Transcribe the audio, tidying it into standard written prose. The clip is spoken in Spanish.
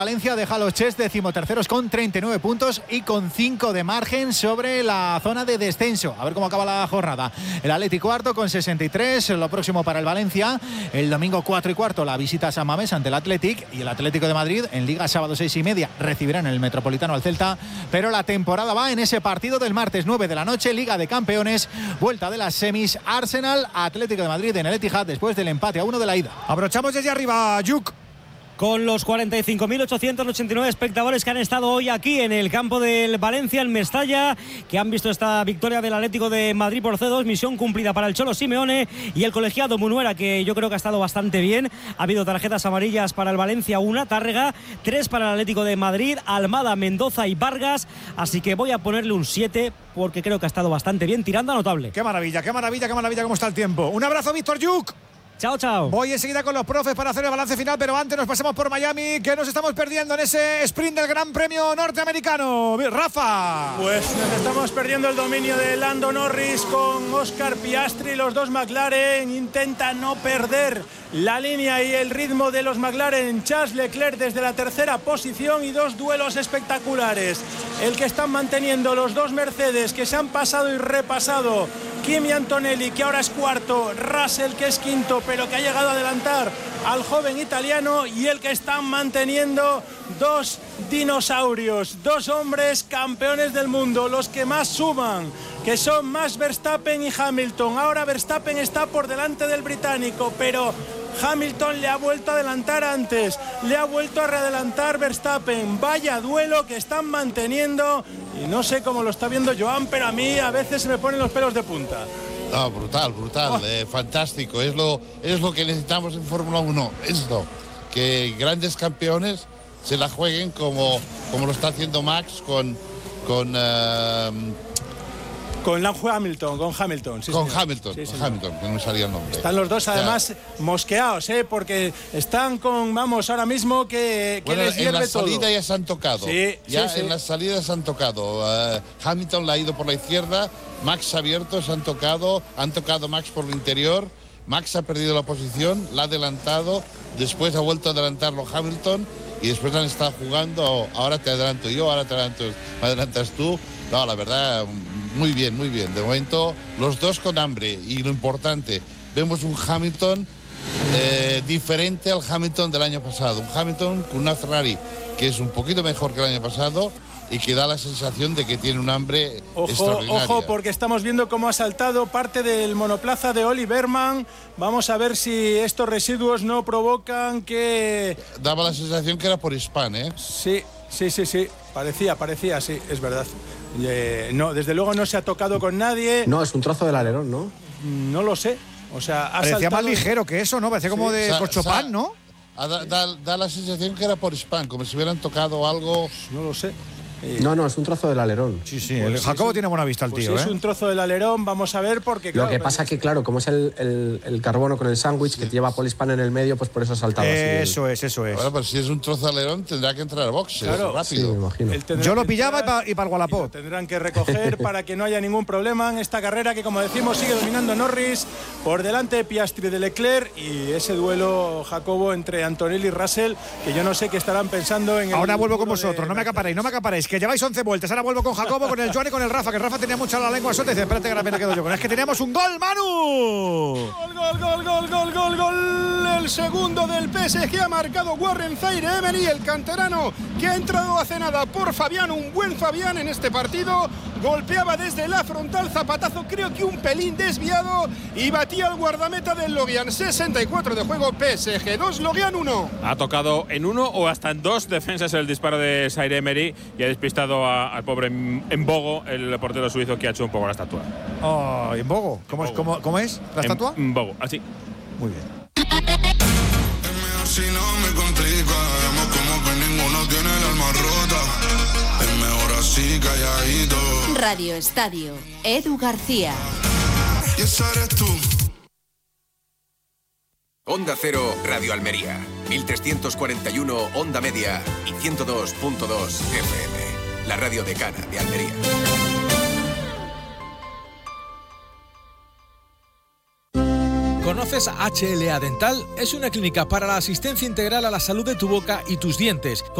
Valencia deja a los Chess decimoterceros con 39 puntos y con 5 de margen sobre la zona de descenso. A ver cómo acaba la jornada. El Atleti cuarto con 63. Lo próximo para el Valencia. El domingo 4:15 la visita a San Mamés ante el Athletic. Y el Atlético de Madrid en Liga sábado 6:30 recibirán en el Metropolitano al Celta. Pero la temporada va en ese partido del martes 9 de la noche. Liga de Campeones. Vuelta de las semis. Arsenal, Atlético de Madrid en el Etihad después del empate a 1 de la ida. Abrochamos desde arriba, Yuk. Con los 45.889 espectadores que han estado hoy aquí en el campo del Valencia, en Mestalla, que han visto esta victoria del Atlético de Madrid por C2, misión cumplida para el Cholo Simeone y el colegiado Munuera, que yo creo que ha estado bastante bien. Ha habido tarjetas amarillas para el Valencia, 1, Tárrega, 3 para el Atlético de Madrid, Almada, Mendoza y Vargas, así que voy a ponerle un 7 porque creo que ha estado bastante bien, tirando a notable. Qué maravilla, cómo está el tiempo. Un abrazo, Víctor Yuk. Chao, chao. Voy enseguida con los profes para hacer el balance final, pero antes nos pasamos por Miami, que nos estamos perdiendo en ese sprint del Gran Premio norteamericano. Rafa. Pues nos estamos perdiendo el dominio de Lando Norris con Oscar Piastri. Los dos McLaren intentan no perder la línea y el ritmo de los McLaren. Charles Leclerc desde la tercera posición y 2 duelos espectaculares. El que están manteniendo los dos Mercedes, que se han pasado y repasado. Kimi Antonelli, que ahora es cuarto, Russell, que es quinto, pero que ha llegado a adelantar al joven italiano, y el que están manteniendo 2 dinosaurios, 2 hombres campeones del mundo, los que más suman, que son Max Verstappen y Hamilton. Ahora Verstappen está por delante del británico, pero Hamilton le ha vuelto a adelantar antes, le ha vuelto a readelantar Verstappen. Vaya duelo que están manteniendo, y no sé cómo lo está viendo Joan, pero a mí a veces se me ponen los pelos de punta. No, brutal, fantástico, es lo que necesitamos en Fórmula 1, esto, que grandes campeones se la jueguen como lo está haciendo Max con Hamilton, sí, Hamilton, que no me salía el nombre. Están los dos además mosqueados, porque están con, vamos, ahora mismo que bueno, les hierve todo. En la salida ya se han tocado. En las salidas se han tocado. Hamilton la ha ido por la izquierda, Max ha abierto, han tocado Max por el interior. Max ha perdido la posición, la ha adelantado, después ha vuelto a adelantarlo Hamilton y después han estado jugando. Ahora te adelanto yo, ahora me adelantas tú. No, la verdad, muy bien. De momento, los dos con hambre. Y lo importante, vemos un Hamilton diferente al Hamilton del año pasado. Un Hamilton con una Ferrari que es un poquito mejor que el año pasado y que da la sensación de que tiene un hambre extraordinaria. Ojo, porque estamos viendo cómo ha saltado parte del monoplaza de Oli Berman. Vamos a ver si estos residuos no provocan que... Daba la sensación que era por Span, ¿eh? Sí. Parecía, sí, es verdad. No, desde luego no se ha tocado con nadie. No, es un trozo del alerón, ¿no? No lo sé. O sea, parecía saltado... más ligero que eso, ¿no? Parecía como de corchopán, ¿no? Da la sensación que era por Span, como si hubieran tocado algo. No lo sé. No, es un trozo del alerón. Sí, el Jacobo tiene buena vista el tío, es un trozo del alerón, vamos a ver, porque claro... Lo que pasa que, claro, como es el carbono con el sándwich que lleva Polispan en el medio, pues por eso ha saltado así. Eso es. Bueno, pues si es un trozo de alerón tendrá que entrar al boxe, claro, rápido. Sí, me imagino. Yo lo pillaba y para el Wallapop. Lo tendrán que recoger para que no haya ningún problema en esta carrera que, como decimos, sigue dominando Norris por delante de Piastri, de Leclerc, y ese duelo, Jacobo, entre Antonelli y Russell, que yo no sé qué estarán pensando en el... Ahora vuelvo con vosotros, no me acaparéis, que lleváis 11 vueltas. Ahora vuelvo con Jacobo, con el Joan y con el Rafa, que el Rafa tenía mucha la lengua suelta y dice, espérate que la pena quedo yo. Es que teníamos un gol, Manu. Gol. El segundo del PSG ha marcado Warren Zaïre-Emery, el canterano que ha entrado hace nada por Fabián, un buen Fabián en este partido. Golpeaba desde la frontal, zapatazo creo que un pelín desviado y batía al guardameta del Lorient. 64 de juego, PSG 2, Lorient 1. Ha tocado en 1 o hasta en 2 defensas el disparo de Zaïre-Emery y ha despistado al pobre Mbogo, el portero suizo, que ha hecho un poco la estatua. Oh, ¿Mbogo? ¿Cómo es la estatua? Mbogo, así. Muy bien. Si no me complica, vemos como que ninguno tiene el alma rota. Es mejor así, calladito. Radio Estadio, Edu García. Y esa eres tú. Onda Cero, Radio Almería. 1341 Onda Media y 102.2 FM. La radio decana de Almería. ¿Conoces HLA Dental? Es una clínica para la asistencia integral a la salud de tu boca y tus dientes.